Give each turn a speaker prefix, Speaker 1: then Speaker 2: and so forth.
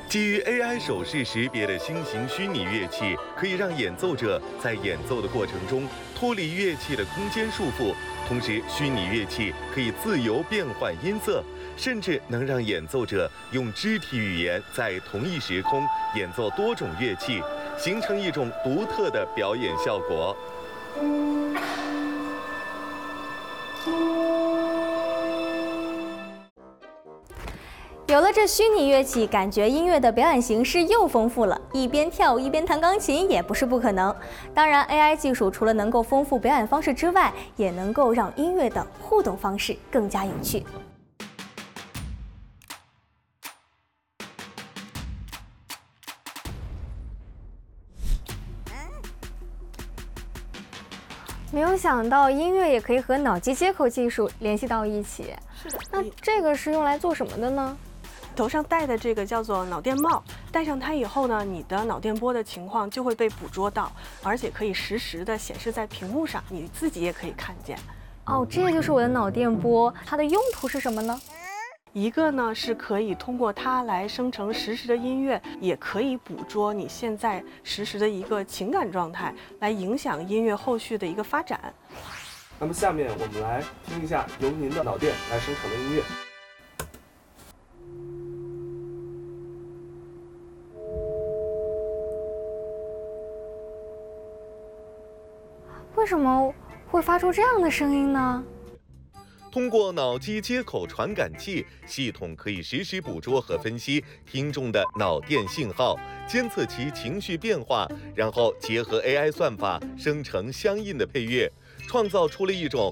Speaker 1: 基于 AI 手势识别的新型虚拟乐器，可以让演奏者在演奏的过程中脱离乐器的空间束缚，同时虚拟乐器可以自由变换音色，甚至能让演奏者用肢体语言在同一时空演奏多种乐器，形成一种独特的表演效果。
Speaker 2: 有了这虚拟乐器，感觉音乐的表演形式又丰富了，一边跳舞一边弹钢琴也不是不可能。当然 ，AI 技术除了能够丰富表演方式之外，也能够让音乐的互动方式更加有趣。没有想到音乐也可以和脑机接口技术联系到一起。
Speaker 3: 是的，
Speaker 2: 那这个是用来做什么的呢？
Speaker 3: 头上戴的这个叫做脑电帽，戴上它以后呢，你的脑电波的情况就会被捕捉到，而且可以实时的显示在屏幕上，你自己也可以看见。
Speaker 2: 哦，这就是我的脑电波，它的用途是什么呢？
Speaker 3: 一个呢是可以通过它来生成实时的音乐，也可以捕捉你现在实时的一个情感状态，来影响音乐后续的一个发展。
Speaker 4: 那么下面我们来听一下由您的脑电来生成的音乐。
Speaker 2: 为什么会发出这样的声音呢？
Speaker 1: 通过脑机接口传感器，系统可以实时捕捉和分析听众的脑电信号，监测其情绪变化，然后结合 AI 算法生成相应的配乐，创造出了一种